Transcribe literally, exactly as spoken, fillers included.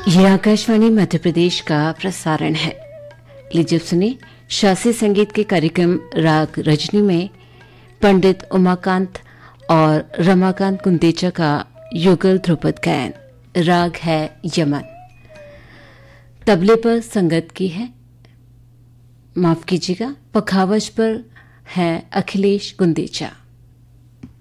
ये आकाशवाणी मध्य प्रदेश का प्रसारण है। लीजिए सुनिए शास्त्रीय संगीत के कार्यक्रम राग रजनी में पंडित उमाकांत और रमाकांत कुंदेचा का युगल ध्रुपद गायन। राग है यमन। तबले पर संगत की है, माफ कीजिएगा, पखावज पर है अखिलेश कुंदेचा।